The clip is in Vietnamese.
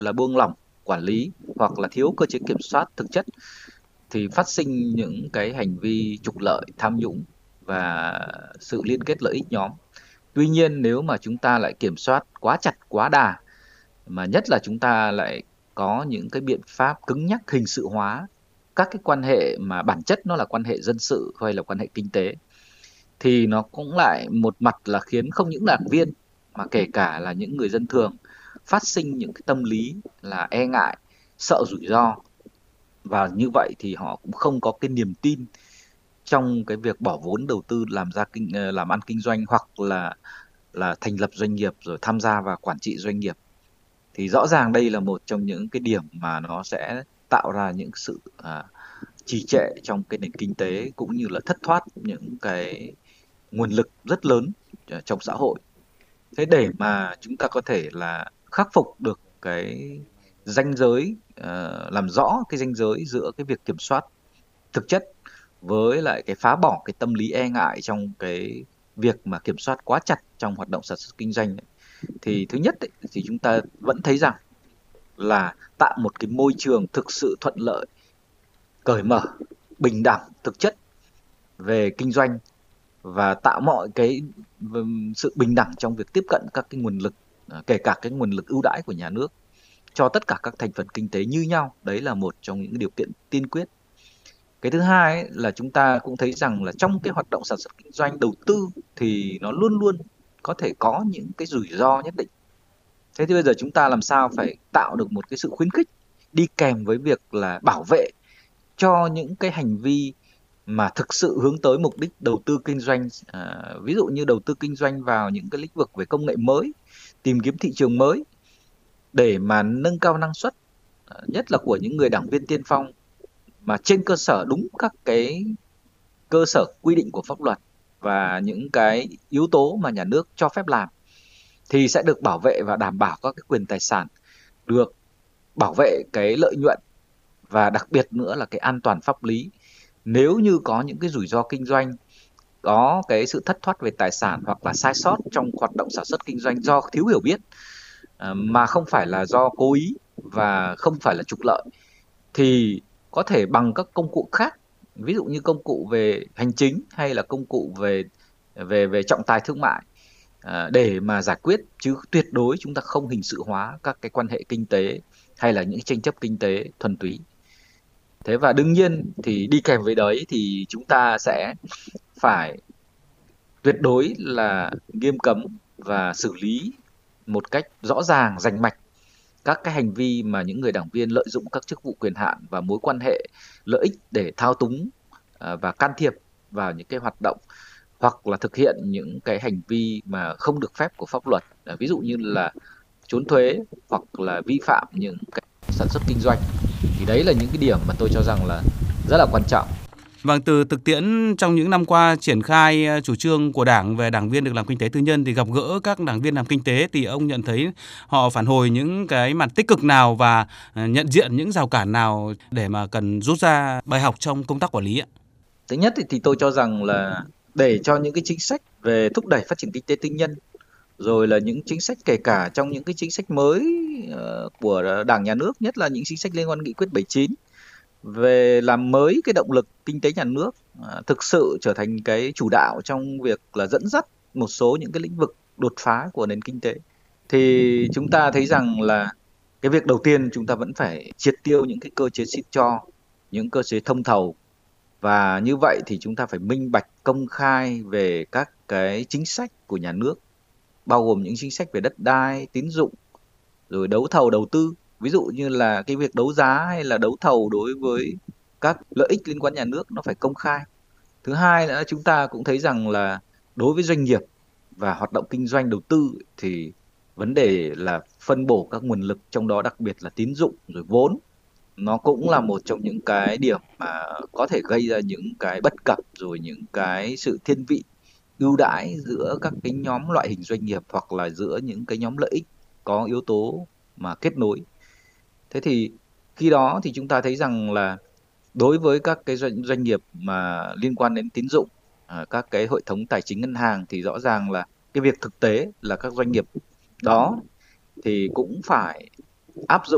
là buông lỏng quản lý hoặc là thiếu cơ chế kiểm soát thực chất thì phát sinh những cái hành vi trục lợi, tham nhũng và sự liên kết lợi ích nhóm. Tuy nhiên nếu mà chúng ta lại kiểm soát quá chặt, quá đà, mà nhất là chúng ta lại có những cái biện pháp cứng nhắc hình sự hóa các cái quan hệ mà bản chất nó là quan hệ dân sự hay là quan hệ kinh tế, thì nó cũng lại một mặt là khiến không những đảng viên mà kể cả là những người dân thường phát sinh những cái tâm lý là e ngại, sợ rủi ro, và như vậy thì họ cũng không có cái niềm tin trong cái việc bỏ vốn đầu tư làm ăn kinh doanh hoặc là thành lập doanh nghiệp rồi tham gia vào quản trị doanh nghiệp. Thì rõ ràng đây là một trong những cái điểm mà nó sẽ tạo ra những sự trì trệ trong cái nền kinh tế cũng như là thất thoát những cái nguồn lực rất lớn trong xã hội. Thế để mà chúng ta có thể là khắc phục được cái ranh giới, làm rõ cái ranh giới giữa cái việc kiểm soát thực chất với lại cái phá bỏ cái tâm lý e ngại trong cái việc mà kiểm soát quá chặt trong hoạt động sản xuất kinh doanh ấy, thì thứ nhất ấy, thì chúng ta vẫn thấy rằng là tạo một cái môi trường thực sự thuận lợi, cởi mở, bình đẳng thực chất về kinh doanh và tạo mọi cái sự bình đẳng trong việc tiếp cận các cái nguồn lực, kể cả cái nguồn lực ưu đãi của nhà nước cho tất cả các thành phần kinh tế như nhau. Đấy là một trong những điều kiện tiên quyết. Cái thứ hai ấy, là chúng ta cũng thấy rằng là trong cái hoạt động sản xuất kinh doanh đầu tư thì nó luôn luôn có thể có những cái rủi ro nhất định. Thế thì bây giờ chúng ta làm sao phải tạo được một cái sự khuyến khích đi kèm với việc là bảo vệ cho những cái hành vi mà thực sự hướng tới mục đích đầu tư kinh doanh, ví dụ như đầu tư kinh doanh vào những cái lĩnh vực về công nghệ mới, tìm kiếm thị trường mới để mà nâng cao năng suất, nhất là của những người đảng viên tiên phong, mà trên cơ sở đúng các cái cơ sở quy định của pháp luật và những cái yếu tố mà nhà nước cho phép làm, thì sẽ được bảo vệ và đảm bảo các cái quyền tài sản, được bảo vệ cái lợi nhuận và đặc biệt nữa là cái an toàn pháp lý. Nếu như có những cái rủi ro kinh doanh, có cái sự thất thoát về tài sản hoặc là sai sót trong hoạt động sản xuất kinh doanh do thiếu hiểu biết, mà không phải là do cố ý và không phải là trục lợi, thì có thể bằng các công cụ khác, ví dụ như công cụ về hành chính hay là công cụ về về về trọng tài thương mại, để mà giải quyết, chứ tuyệt đối chúng ta không hình sự hóa các cái quan hệ kinh tế hay là những tranh chấp kinh tế thuần túy. Thế và đương nhiên thì đi kèm với đấy thì chúng ta sẽ phải tuyệt đối là nghiêm cấm và xử lý một cách rõ ràng, rành mạch các cái hành vi mà những người đảng viên lợi dụng các chức vụ quyền hạn và mối quan hệ lợi ích để thao túng, và can thiệp vào những cái hoạt động hoặc là thực hiện những cái hành vi mà không được phép của pháp luật, ví dụ như là trốn thuế hoặc là vi phạm những cái sản xuất kinh doanh. Thì đấy là những cái điểm mà tôi cho rằng là rất là quan trọng. Vâng, từ thực tiễn trong những năm qua triển khai chủ trương của Đảng về đảng viên được làm kinh tế tư nhân thì gặp gỡ các đảng viên làm kinh tế thì ông nhận thấy họ phản hồi những cái mặt tích cực nào và nhận diện những rào cản nào để mà cần rút ra bài học trong công tác quản lý ạ? Thứ nhất thì tôi cho rằng là để cho những cái chính sách về thúc đẩy phát triển kinh tế tư nhân, rồi là những chính sách kể cả trong những cái chính sách mới của Đảng, Nhà nước, nhất là những chính sách liên quan nghị quyết 79 về làm mới cái động lực kinh tế nhà nước, thực sự trở thành cái chủ đạo trong việc là dẫn dắt một số những cái lĩnh vực đột phá của nền kinh tế. Thì chúng ta thấy rằng là cái việc đầu tiên chúng ta vẫn phải triệt tiêu những cái cơ chế xin cho, những cơ chế thông thầu, và như vậy thì chúng ta phải minh bạch, công khai về các cái chính sách của nhà nước, bao gồm những chính sách về đất đai, tín dụng, rồi đấu thầu đầu tư. Ví dụ như là cái việc đấu giá hay là đấu thầu đối với các lợi ích liên quan nhà nước nó phải công khai. Thứ hai nữa, chúng ta cũng thấy rằng là đối với doanh nghiệp và hoạt động kinh doanh đầu tư thì vấn đề là phân bổ các nguồn lực, trong đó đặc biệt là tín dụng rồi vốn, nó cũng là một trong những cái điểm mà có thể gây ra những cái bất cập, rồi những cái sự thiên vị ưu đãi giữa các cái nhóm loại hình doanh nghiệp hoặc là giữa những cái nhóm lợi ích có yếu tố mà kết nối. Thế thì khi đó thì chúng ta thấy rằng là đối với các cái doanh nghiệp mà liên quan đến tín dụng, các cái hệ thống tài chính ngân hàng, thì rõ ràng là cái việc thực tế là các doanh nghiệp đó thì cũng phải áp dụng